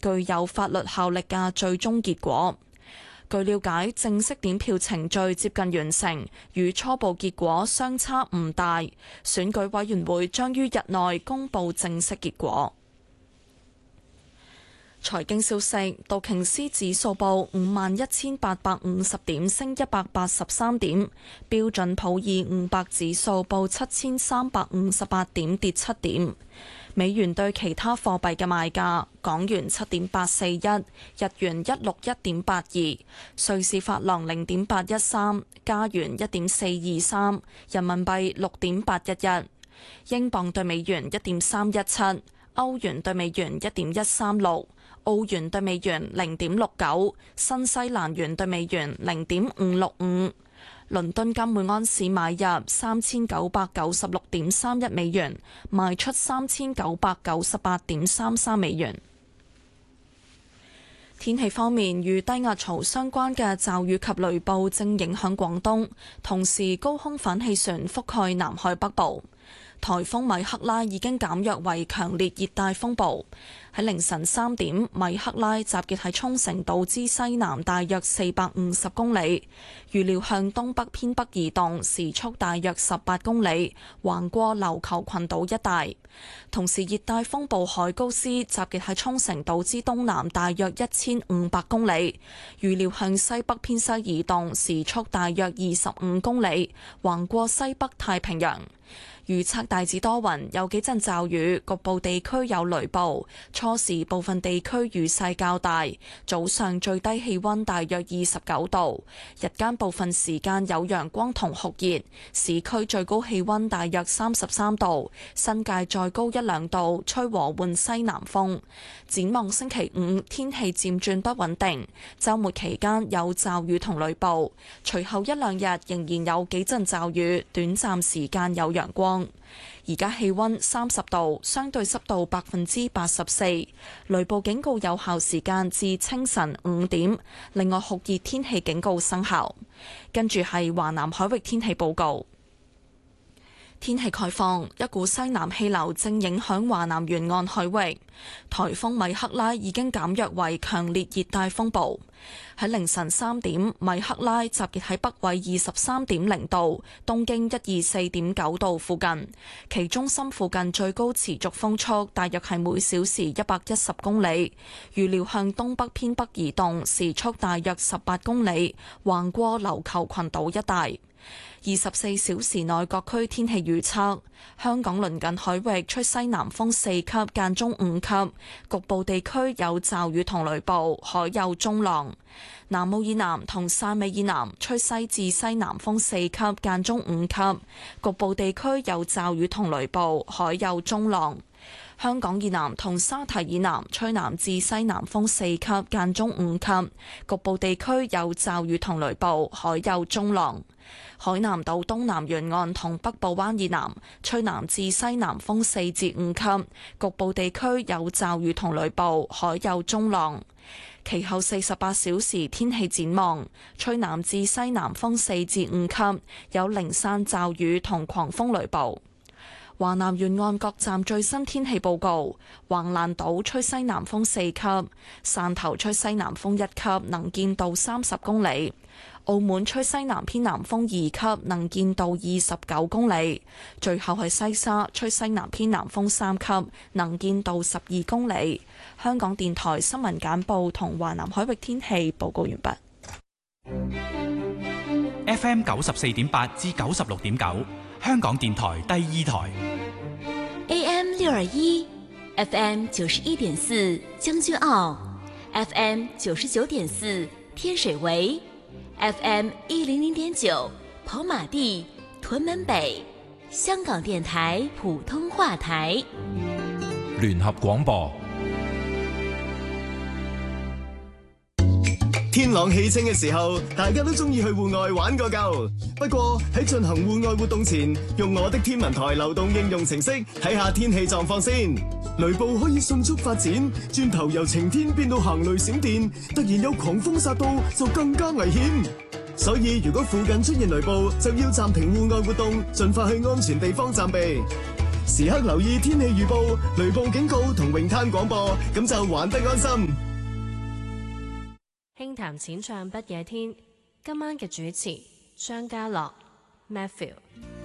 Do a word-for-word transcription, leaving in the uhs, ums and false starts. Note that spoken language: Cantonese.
具有法律效力嘅最終結果。據了解，正式點票程序接近完成，與初步結果相差唔大。選舉委員會將於日內公布正式結果。財經消息，道瓊斯指數報五萬一千八百五十點，升一百八十三點；標準普爾五百指數報七千三百五十八點，跌七點。美元對其他貨幣嘅賣價：港元七點八四一，日元一六一點八二，瑞士法郎零點八一三，加元一點四二三，人民幣六點八一一，英鎊對美元一點三一七，歐元對美元一點一三六，澳元對美元零點六九，新西蘭元對美元零點五六五。倫敦金每安士買入三千九百九十六點三一美元，賣出三千九百九十八點三三美元。天氣方面，與低壓槽相關嘅驟雨及雷暴正影響廣東，同時高空反氣旋覆蓋南海北部。颱風米克拉已經減弱為強烈熱帶風暴。喺凌晨三點，米克拉集結喺沖繩島之西南大約四百五十公里，預料向東北偏北移動，時速大約十八公里，橫過琉球群島一帶。同時，熱帶風暴海高斯集結喺沖繩島之東南大約一千五百公里，預料向西北偏西移動，時速大約二十五公里，橫過西北太平洋。預測大致多雲，有幾陣驟雨，局部地區有雷暴。初時部分地區雨勢較大，早上最低氣溫大約二十九度，日間部分時間有陽光同酷熱，市區最高氣溫大約三十三度，新界再高一兩度，吹和緩西南風。展望星期五，天氣漸轉不穩定，週末期間有驟雨同雷暴，隨後一兩日仍然有幾陣驟雨，短暫時間有陽光。而家氣溫三十度，相對濕度百分之八十四，雷暴警告有效時間至清晨五點。另外，酷熱天氣警告生效。跟住係華南海域天氣報告。天氣概況，一股西南氣流正影響華南沿岸海域，颱風米克拉已經減弱為強烈熱帶風暴。喺凌晨三點，米克拉集結喺北緯二十三點零度、東經一二四點九度附近，其中心附近最高持續風速大約係每小時一百一十公里，預料向東北偏北移動，時速大約十八公里，橫過琉球群島一帶。二十四小時內各區天氣預測：香港鄰近海域吹西南風四級間中五級，局部地區有驟雨同雷暴，海有中浪。南澳以南同汕尾以南吹西至西南風四級間中五級，局部地區有驟雨同雷暴，海有中浪。香港以南同沙堤以南吹南至西南風四級間中五級，局部地區有驟雨同雷暴，海有中浪。海南島東南沿岸同北部灣以南吹南至西南風四至五級，局部地區有驟雨同雷暴，海有中浪。其後四十八小時天氣展望，吹南至西南風四至五級，有零散驟雨同狂風雷暴。華南沿岸各站最新天氣報告：橫瀾島吹西南風四級，汕頭吹西南風一級，能見度三十公里；澳門吹西南偏南風二級，能見度二十九公里；最後係西沙吹西南偏南風三級，能見度十二公里。香港電台新聞簡報同華南海域天氣報告完畢。 F M 九十四點八至九十六點九，香港電台第二台。 A M 六二一 ，F M 九十一點四將軍澳 ，F M 九十九點四天水圍 ，F M 一零零點九跑馬地屯門北，香港電台普通話台。 聯合廣播。 天朗氣清嘅時候，大家都中意去戶外玩個夠。不過喺進行戶外活動前，用我的天文台流動應用程式睇下天氣狀況先。雷暴可以迅速發展，轉頭由晴天變到行雷閃電，突然有狂風殺到就更加危險。所以如果附近出現雷暴，就要暫停戶外活動，盡快去安全地方暫避。 時刻留意天氣預報、雷暴警告同泳灘廣播，咁就玩得安心。 輕談淺唱不夜天，今晚嘅主持張家樂 Matthew。